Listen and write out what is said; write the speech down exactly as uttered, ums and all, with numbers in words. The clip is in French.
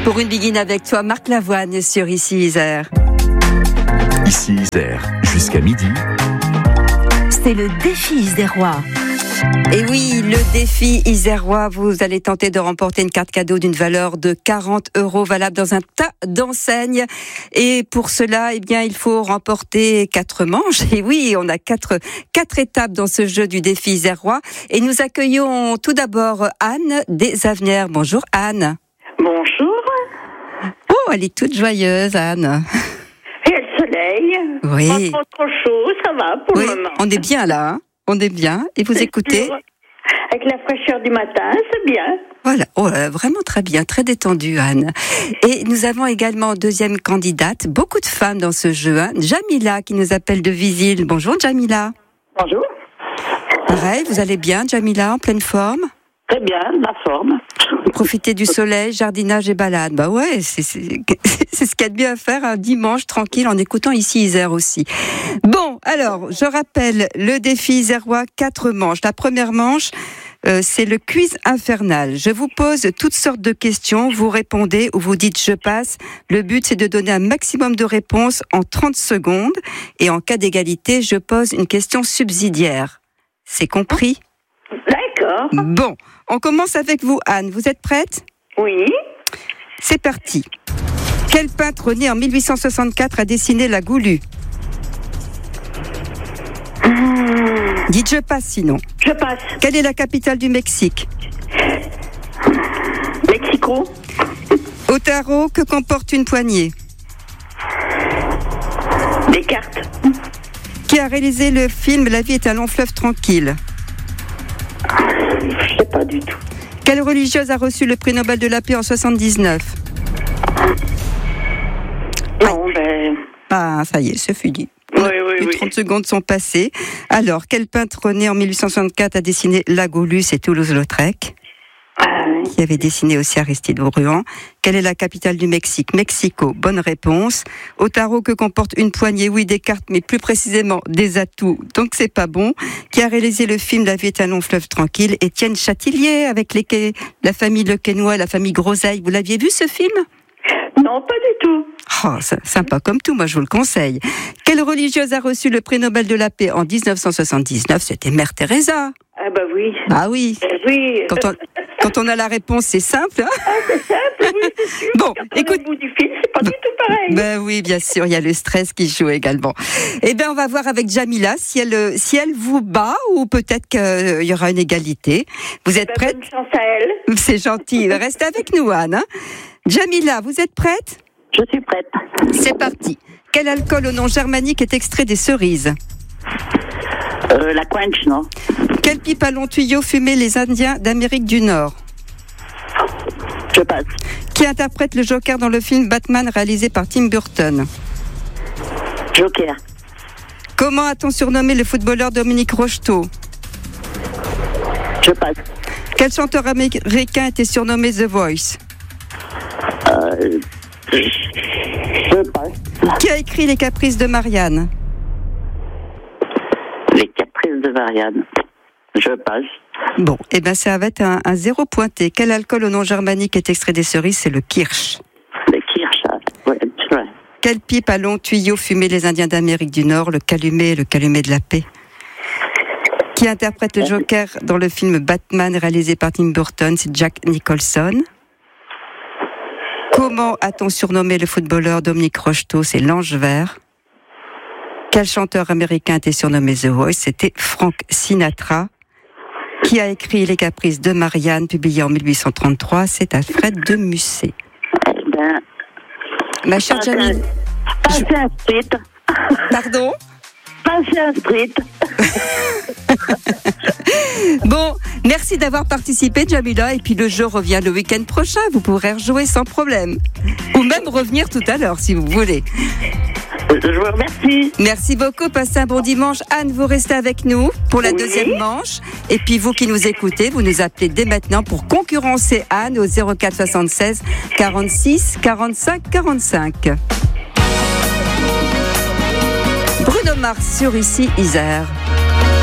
Pour une begin avec toi, Marc Lavoine sur Ici Isère. Ici Isère, jusqu'à midi. C'est le défi isérois. Et oui, le défi isérois, vous allez tenter de remporter une carte cadeau d'une valeur de quarante euros valable dans un tas d'enseignes. Et pour cela, eh bien, il faut remporter quatre manches. Et oui, on a quatre, quatre étapes dans ce jeu du défi isérois. Et nous accueillons tout d'abord Anne des Avenières. Bonjour Anne. Bonjour. Oh, elle est toute joyeuse, Anne. Et le soleil. Oui. Pas trop chaud, ça va pour Oui, le moment. on est bien là, hein. On est bien. Et vous C'est écoutez? sûr. Avec la fraîcheur du matin, c'est bien. Voilà, oh, euh, vraiment très bien, très détendue, Anne. Et nous avons également deuxième candidate, beaucoup de femmes dans ce jeu, hein. Jamila qui nous appelle de Visil. Bonjour Jamila. Bonjour. Pareil, vous allez bien Jamila, en pleine forme? Très bien, la forme. Profiter du soleil, jardinage et balade. Bah ouais, c'est, c'est, c'est ce qu'il y a de mieux à faire un dimanche tranquille en écoutant Ici Isère aussi. Bon, alors, je rappelle le défi isérois, quatre manches. La première manche, euh, c'est le quiz infernal. Je vous pose toutes sortes de questions, vous répondez ou vous dites je passe. Le but, c'est de donner un maximum de réponses en trente secondes. Et en cas d'égalité, je pose une question subsidiaire. C'est compris ? D'accord. Bon, on commence avec vous, Anne. Vous êtes prête ? Oui. C'est parti. Quel peintre né en mille huit cent soixante-quatre a dessiné la Goulue ? Mmh. Dites je passe sinon. Je passe. Quelle est la capitale du Mexique ? Mexico. Au tarot, que comporte une poignée ? Des cartes. Qui a réalisé le film La vie est un long fleuve tranquille ? Je sais pas du tout. Quelle religieuse a reçu le prix Nobel de la paix en soixante-dix-neuf ? Non, ben... Ah, ça y est, c'est fini. Oui, oui, Les oui. trente secondes sont passées. Alors, quel peintre né en mille huit cent soixante-quatre a dessiné la Goulue ? C'est Toulouse-Lautrec, Ah, oui. qui avait dessiné aussi Aristide Bruand. Quelle est la capitale du Mexique ? Mexico, bonne réponse. Au tarot, que comporte une poignée ? Oui, des cartes, mais plus précisément des atouts, donc c'est pas bon. Qui a réalisé le film La vie est un long fleuve tranquille ? Étienne Châtillier, avec les, la famille Le Quesnoy, la famille Groseille. Vous l'aviez vu ce film ? Non, pas du tout. Oh, c'est sympa comme tout, moi je vous le conseille. Quelle religieuse a reçu le prix Nobel de la paix en dix-neuf cent soixante-dix-neuf ? C'était Mère Teresa. Ah bah oui. Ah oui. Eh oui. Quand on, quand on a la réponse, c'est simple. Hein. Ah, c'est simple, oui, c'est sûr. Bon, Quand on est écoute- au bout du fil, c'est pas du tout pareil. Ben oui, bien sûr, il y a le stress qui joue également. Eh bien, on va voir avec Jamila si elle, si elle vous bat ou peut-être qu'il y aura une égalité. Vous êtes Ben, prête ? bonne chance à elle. C'est gentil. Restez avec nous, Anne. Hein. Jamila, vous êtes prête ? Je suis prête. C'est parti. Quel alcool au nom germanique est extrait des cerises ? Euh, la quench, non? Quelle pipe à long tuyau fumaient les Indiens d'Amérique du Nord ? Je passe. Qui interprète le Joker dans le film Batman réalisé par Tim Burton ? Joker. Comment a-t-on surnommé le footballeur Dominique Rocheteau ? Je passe. Quel chanteur américain était surnommé The Voice ? Euh, je passe. Qui a écrit Les Caprices de Marianne ? Les caprices de Marianne. Je passe. Bon, eh ben ça va être un, un zéro pointé. Quel alcool au nom germanique est extrait des cerises ? C'est le kirsch. Le kirsch. Ouais, ouais. Quelle pipe à long tuyau fumaient les Indiens d'Amérique du Nord ? Le calumet, le calumet de la paix. Qui interprète le Joker dans le film Batman réalisé par Tim Burton ? C'est Jack Nicholson. Comment a-t-on surnommé le footballeur Dominique Rocheteau ? C'est l'Ange Vert. Quel chanteur américain était surnommé The Voice ? C'était Frank Sinatra. Qui a écrit Les Caprices de Marianne, publié en mille huit cent trente-trois ? C'est Alfred de Musset. Eh ben, Ma chère Jamila. passez instruite. Pardon ? Passez instruite. Bon, merci d'avoir participé, Jamila. Et puis le jeu revient le week-end prochain. Vous pourrez rejouer sans problème. Ou même revenir tout à l'heure, si vous voulez. Je vous remercie. Merci beaucoup. Passez un bon dimanche. Anne, vous restez avec nous pour la Oui. deuxième manche. Et puis vous qui nous écoutez, vous nous appelez dès maintenant pour concurrencer Anne au zéro quatre soixante-seize quarante-six quarante-cinq quarante-cinq. Bruno Mars sur Ici Isère.